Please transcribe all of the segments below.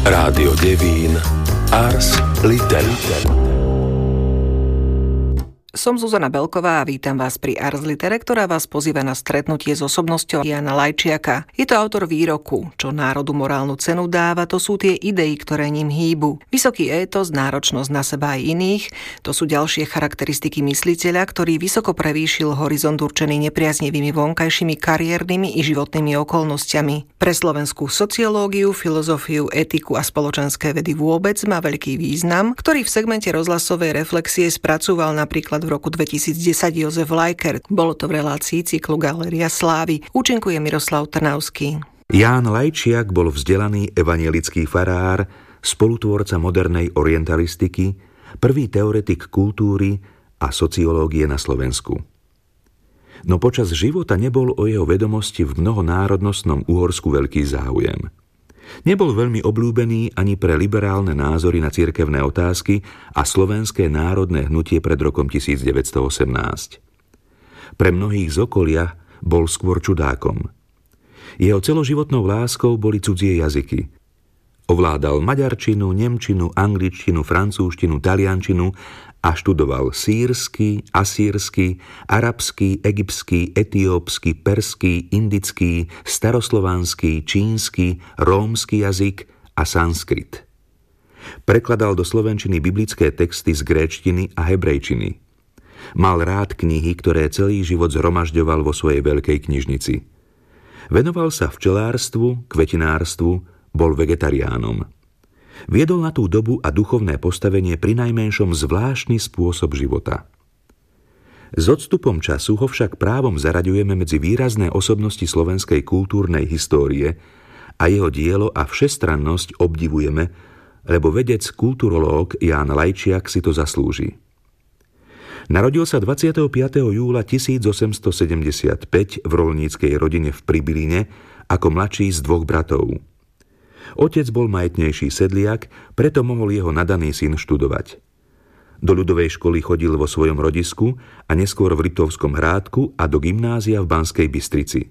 Rádio Devín, Ars Litera. Som Zuzana Belková a vítam vás pri Ars Litere, ktorá vás pozýva na stretnutie s osobnosťou Jána Lajčiaka. Je to autor výroku, čo národu morálnu cenu dáva, to sú tie idei, ktoré ním hýbu. Vysoký étos, náročnosť na seba aj iných, to sú ďalšie charakteristiky mysliteľa, ktorý vysoko prevýšil horizont určený nepriaznivými vonkajšími kariérnymi i životnými okolnostiami. Pre slovenskú sociológiu, filozofiu, etiku a spoločenské vedy vôbec má veľký význam, ktorý v segmente rozhlasovej reflexie spracúval napríklad v roku 2010 Jozef Lajker. Bolo to v relácii cyklu Galéria slávy. Účinkuje Miroslav Trnavský. Ján Lajčiak bol vzdelaný evanjelický farár, spolutvorca modernej orientalistiky, prvý teoretik kultúry a sociológie na Slovensku. No počas života nebol o jeho vedomosti v mnohonárodnostnom Uhorsku veľký záujem. Nebol veľmi obľúbený ani pre liberálne názory na cirkevné otázky a slovenské národné hnutie pred rokom 1918. Pre mnohých z okolia bol skôr čudákom. Jeho celoživotnou láskou boli cudzie jazyky. Ovládal maďarčinu, nemčinu, angličtinu, francúzštinu, taliančinu a študoval sírsky, asýrsky, arabský, egyptský, etiópsky, perský, indický, staroslovanský, čínsky, rómsky jazyk a sanskrit. Prekladal do slovenčiny biblické texty z gréčtiny a hebrejčiny. Mal rád knihy, ktoré celý život zhromažďoval vo svojej veľkej knižnici. Venoval sa včelárstvu, kvetinárstvu, bol vegetariánom. Viedol na tú dobu a duchovné postavenie prinajmenšom zvláštny spôsob života. S odstupom času ho však právom zaraďujeme medzi výrazné osobnosti slovenskej kultúrnej histórie a jeho dielo a všestrannosť obdivujeme, lebo vedec kulturológ Ján Lajčiak si to zaslúži. Narodil sa 25. júla 1875 v roľníckej rodine v Pribiline ako mladší z dvoch bratov. Otec bol majetnejší sedliak, preto mohol jeho nadaný syn študovať. Do ľudovej školy chodil vo svojom rodisku a neskôr v Liptovskom Hrádku a do gymnázia v Banskej Bystrici.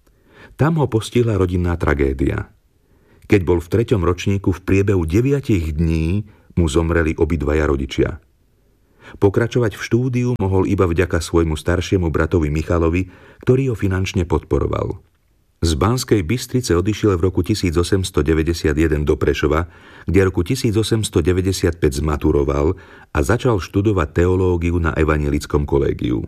Tam ho postihla rodinná tragédia. Keď bol v 3. ročníku, v priebehu 9 dní mu zomreli obidvaja rodičia. Pokračovať v štúdiu mohol iba vďaka svojmu staršiemu bratovi Michalovi, ktorý ho finančne podporoval. Z Banskej Bystrice odišiel v roku 1891 do Prešova, kde roku 1895 zmaturoval a začal študovať teológiu na evanjelickom kolégiu.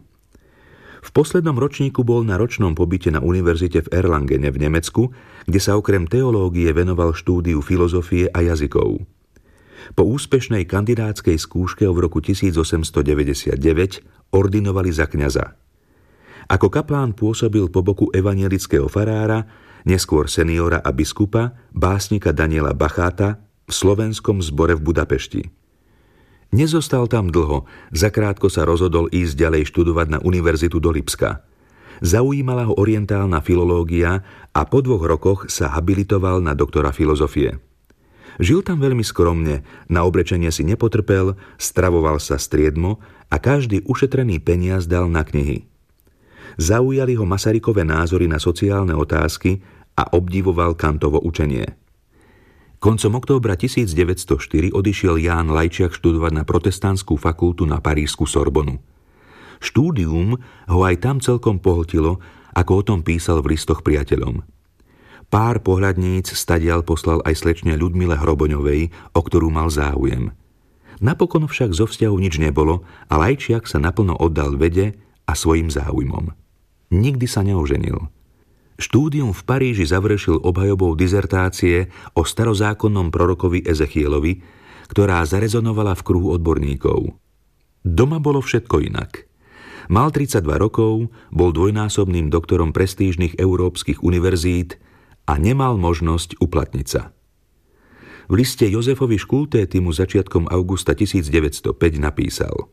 V poslednom ročníku bol na ročnom pobyte na univerzite v Erlangene v Nemecku, kde sa okrem teológie venoval štúdiu filozofie a jazykov. Po úspešnej kandidátskej skúške v roku 1899 ordinovali za kňaza. Ako kaplán pôsobil po boku evanjelického farára, neskôr seniora a biskupa, básnika Daniela Bacháta v slovenskom zbore v Budapešti. Nezostal tam dlho, zakrátko sa rozhodol ísť ďalej študovať na univerzitu do Lipska. Zaujímala ho orientálna filológia a po 2 rokoch sa habilitoval na doktora filozofie. Žil tam veľmi skromne, na oblečenie si nepotrpel, stravoval sa striedmo a každý ušetrený peniaz dal na knihy. Zaujali ho Masarykove názory na sociálne otázky a obdivoval Kantovo učenie. Koncom októbra 1904 odišiel Ján Lajčiak študovať na protestantskú fakultu na parížsku Sorbonu. Štúdium ho aj tam celkom pohltilo, ako o tom písal v listoch priateľom. Pár pohľadníc stadiaľ poslal aj slečne Ľudmile Hroboňovej, o ktorú mal záujem. Napokon však zo vzťahu nič nebolo a Lajčiak sa naplno oddal vede a svojim záujmom. Nikdy sa neoženil. Štúdium v Paríži završil obhajobou dizertácie o starozákonnom prorokovi Ezechielovi, ktorá zarezonovala v kruhu odborníkov. Doma bolo všetko inak. Mal 32 rokov, bol dvojnásobným doktorom prestížnych európskych univerzít a nemal možnosť uplatniť sa. V liste Jozefovi Škultétimu začiatkom augusta 1905 napísal: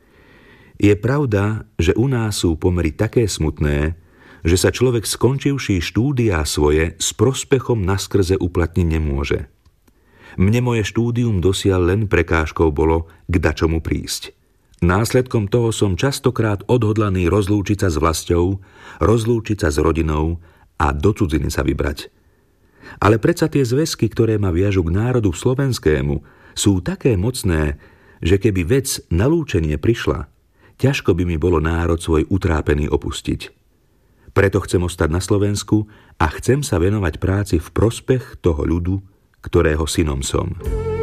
Je pravda, že u nás sú pomery také smutné, že sa človek skončivší štúdia svoje s prospechom naskrze uplatniť nemôže. Mne moje štúdium dosiaľ len prekážkou bolo k dačomu prísť. Následkom toho som častokrát odhodlaný rozlúčiť sa s vlastou, rozlúčiť sa s rodinou a do cudziny sa vybrať. Ale predsa tie zväzky, ktoré ma viažu k národu slovenskému, sú také mocné, že keby vec na lúčenie prišla, ťažko by mi bolo národ svoj utrápený opustiť. Preto chcem ostať na Slovensku a chcem sa venovať práci v prospech toho ľudu, ktorého synom som.